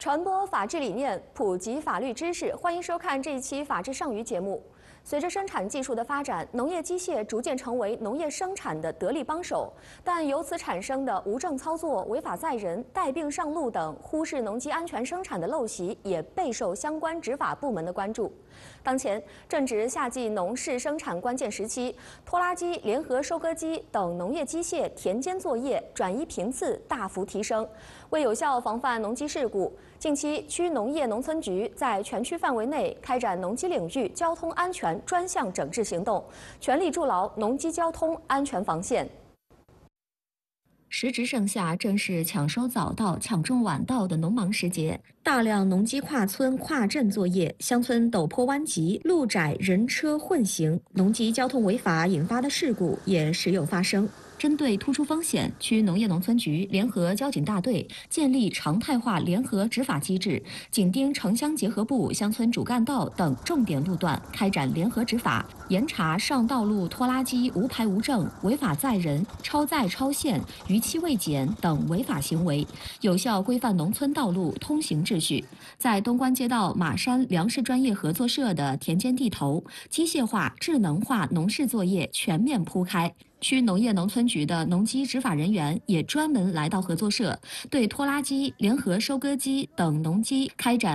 传播法治理念，普及法律知识。欢迎收看这一期《法治上虞》节目。随着生产技术的发展，农业机械逐渐成为农业生产的得力帮手，但由此产生的无证操作、违法载人、带病上路等忽视农机安全生产的陋习，也备受相关执法部门的关注。当前正值夏季农事生产关键时期，拖拉机、联合收割机等农业机械田间作业转移频次大幅提升。为有效防范农机事故，近期区农业农村局在全区范围内开展农机领域交通安全专项整治行动，全力筑牢农机交通安全防线。时值盛夏，正是抢收早稻、抢种晚稻的农忙时节，大量农机跨村、跨镇作业，乡村陡坡弯急，路窄人车混行，农机交通违法引发的事故也时有发生。针对突出风险，区农业农村局联合交警大队建立常态化联合执法机制，紧盯城乡结合部、乡村主干道等重点路段开展联合执法，严查上道路拖拉机无牌无证、违法载人、超载超限、逾期未检等违法行为，有效规范农村道路通行秩序。在东关街道马山粮食专业合作社的田间地头，机械化、智能化农事作业全面铺开。区农业农村局的农机执法人员也专门来到合作社，对拖拉机、联合收割机等农机开展